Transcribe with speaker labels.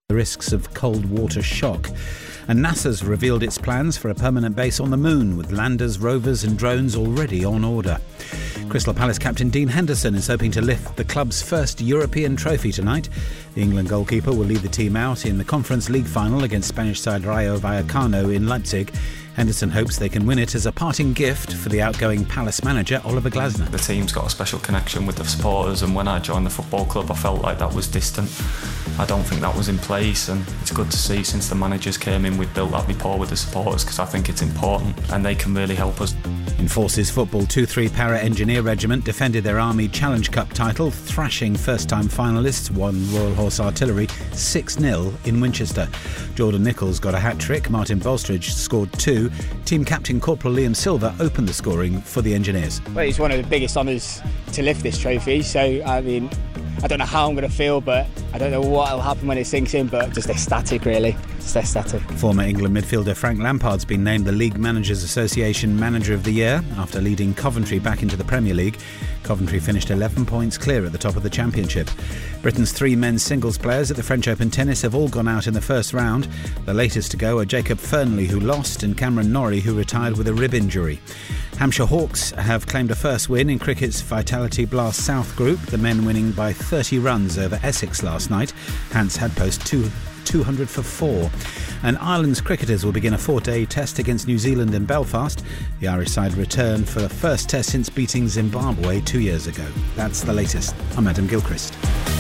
Speaker 1: The risks of cold water shock. And NASA's revealed its plans for a permanent base on the moon, with landers, rovers and drones already on order. Crystal Palace captain Dean Henderson is hoping to lift the club's first European trophy tonight. The England goalkeeper will lead the team out in the Conference League final against Spanish side Rayo Vallecano in Leipzig. Henderson hopes they can win it as a parting gift for the outgoing Palace manager Oliver Glasner.
Speaker 2: The team's got a special connection with the supporters, and when I joined the football club I felt like that was distant. I don't think that was in place, and it's good to see since the managers came in we've built that rapport with the supporters, because I think it's important and they can really help us.
Speaker 1: In Forces football, 2-3 Para Engineer Regiment defended their Army Challenge Cup title, thrashing first-time finalists, one Royal Horse Artillery, 6-0 in Winchester. Jordan Nichols got a hat-trick, Martin Bolstridge scored 2. Team captain Corporal Liam Silver opened the scoring for the Engineers.
Speaker 3: Well, it's one of the biggest honours to lift this trophy, so I mean, I don't know how I'm going to feel, but I don't know what will happen when it sinks in, but just ecstatic really, just ecstatic.
Speaker 1: Former England midfielder Frank Lampard's been named the League Managers Association Manager of the Year after leading Coventry back into the Premier League. Coventry finished 11 points clear at the top of the Championship. Britain's 3 men's singles players at the French Open tennis have all gone out in the first round. The latest to go are Jacob Fernley, who lost, and Cameron Norrie, who retired with a rib injury. Hampshire Hawks have claimed a first win in cricket's Vitality Blast South Group, the men winning by 30 runs over Essex last night. Hants had post 200 for 4. And Ireland's cricketers will begin a 4-day test against New Zealand in Belfast. The Irish side return for the first test since beating Zimbabwe 2 years ago. That's the latest. I'm Adam Gilchrist.